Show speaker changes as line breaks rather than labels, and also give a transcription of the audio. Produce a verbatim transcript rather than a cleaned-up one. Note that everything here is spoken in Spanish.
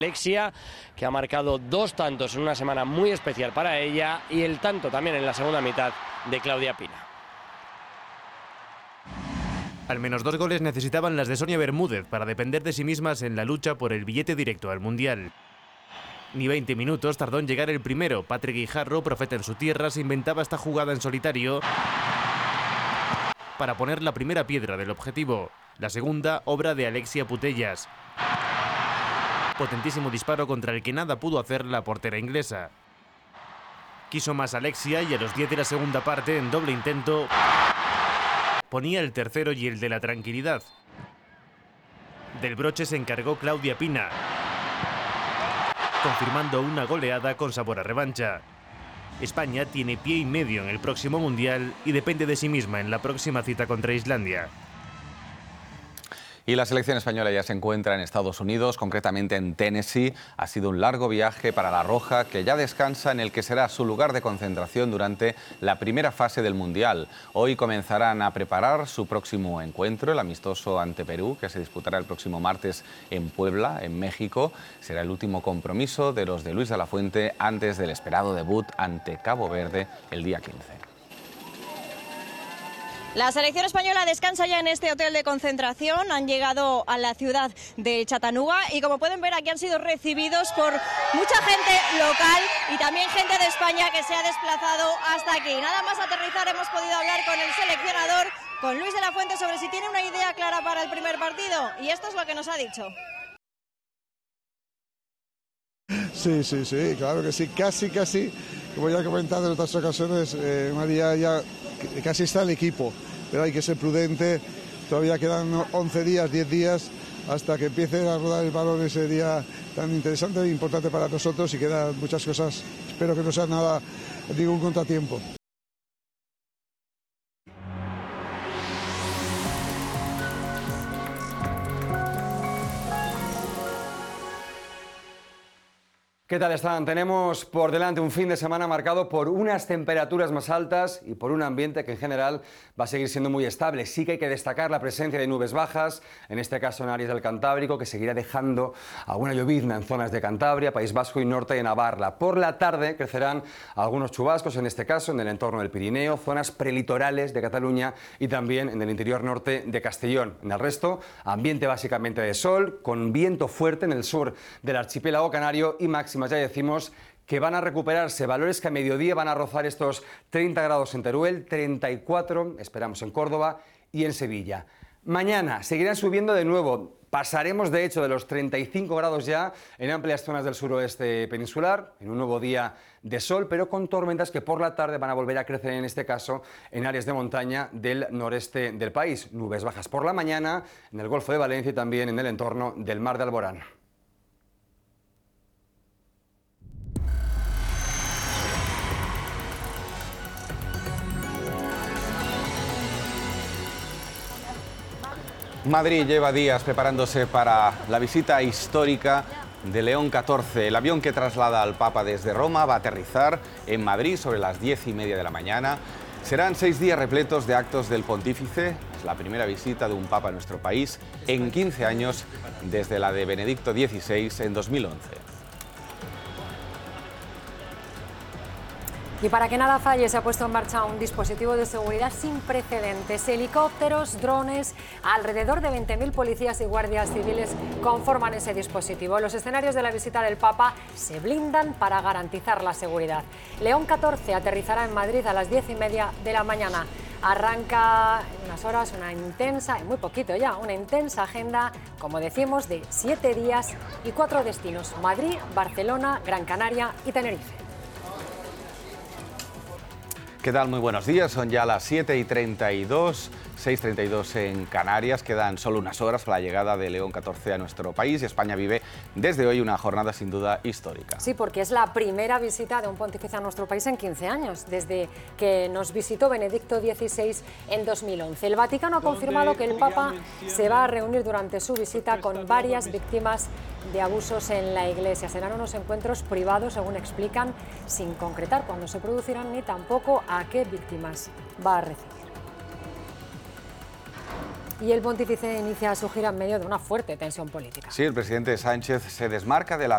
Alexia, que ha marcado dos tantos en una semana muy especial para ella, y el tanto también en la segunda mitad de Claudia Pina.
Al menos dos goles necesitaban las de Sonia Bermúdez para depender de sí mismas en la lucha por el billete directo al Mundial. Ni veinte minutos tardó en llegar el primero. Patrick Guijarro, profeta en su tierra, se inventaba esta jugada en solitario para poner la primera piedra del objetivo. La segunda, obra de Alexia Putellas. Potentísimo disparo contra el que nada pudo hacer la portera inglesa. Quiso más Alexia y a los diez de la segunda parte, en doble intento, ponía el tercero y el de la tranquilidad. Del broche se encargó Claudia Pina, confirmando una goleada con sabor a revancha. España tiene pie y medio en el próximo Mundial y depende de sí misma en la próxima cita contra Islandia.
Y la selección española ya se encuentra en Estados Unidos, concretamente en Tennessee. Ha sido un largo viaje para la Roja, que ya descansa en el que será su lugar de concentración durante la primera fase del Mundial. Hoy comenzarán a preparar su próximo encuentro, el amistoso ante Perú, que se disputará el próximo martes en Puebla, en México. Será el último compromiso de los de Luis de la Fuente antes del esperado debut ante Cabo Verde el día quince.
La selección española descansa ya en este hotel de concentración. Han llegado a la ciudad de Chattanooga y, como pueden ver, aquí han sido recibidos por mucha gente local y también gente de España que se ha desplazado hasta aquí. Nada más aterrizar hemos podido hablar con el seleccionador, con Luis de la Fuente, sobre si tiene una idea clara para el primer partido, y esto es lo que nos ha dicho.
Sí, sí, sí, claro que sí, casi, casi, como ya he comentado en otras ocasiones, eh, María, ya casi está el equipo, pero hay que ser prudente. Todavía quedan once días, diez días hasta que empiece a rodar el balón ese día tan interesante e importante para nosotros, y quedan muchas cosas. Espero que no sea nada, ningún contratiempo.
¿Qué tal están? Tenemos por delante un fin de semana marcado por unas temperaturas más altas y por un ambiente que en general va a seguir siendo muy estable. Sí que hay que destacar la presencia de nubes bajas, en este caso en áreas del Cantábrico, que seguirá dejando alguna llovizna en zonas de Cantabria, País Vasco y norte de Navarra. Por la tarde crecerán algunos chubascos, en este caso en el entorno del Pirineo, zonas prelitorales de Cataluña y también en el interior norte de Castellón. En el resto, ambiente básicamente de sol, con viento fuerte en el sur del archipiélago canario y máxima. Ya decimos que van a recuperarse valores que a mediodía van a rozar estos treinta grados en Teruel, treinta y cuatro esperamos en Córdoba y en Sevilla. Mañana seguirán subiendo de nuevo. Pasaremos de hecho de los treinta y cinco grados ya en amplias zonas del suroeste peninsular, en un nuevo día de sol, pero con tormentas que por la tarde van a volver a crecer, en este caso en áreas de montaña del noreste del país. Nubes bajas por la mañana en el Golfo de Valencia y también en el entorno del Mar de Alborán.
Madrid lleva días preparándose para la visita histórica de León catorce. El avión que traslada al Papa desde Roma va a aterrizar en Madrid sobre las diez y media de la mañana. Serán seis días repletos de actos del pontífice. Es la primera visita de un Papa a nuestro país en quince años, desde la de Benedicto dieciséis en dos mil once.
Y para que nada falle, se ha puesto en marcha un dispositivo de seguridad sin precedentes. Helicópteros, drones, alrededor de veinte mil policías y guardias civiles conforman ese dispositivo. Los escenarios de la visita del Papa se blindan para garantizar la seguridad. León catorce aterrizará en Madrid a las diez y media de la mañana. Arranca en unas horas una intensa, en muy poquito ya, una intensa agenda, como decimos, de siete días y cuatro destinos: Madrid, Barcelona, Gran Canaria y Tenerife.
¿Qué tal? Muy buenos días. Son ya las siete y treinta y dos, seis y treinta y dos en Canarias. Quedan solo unas horas para la llegada de León catorce a nuestro país y España vive desde hoy una jornada sin duda histórica.
Sí, porque es la primera visita de un pontífice a nuestro país en quince años, desde que nos visitó Benedicto dieciséis en dos mil once. El Vaticano ha confirmado que el Papa se va a reunir durante su visita con varias víctimas de abusos en la Iglesia. Serán unos encuentros privados, según explican, sin concretar cuándo se producirán ni tampoco a qué víctimas va a recibir. Y el pontífice inicia su gira en medio de una fuerte tensión política.
Sí, el presidente Sánchez se desmarca de la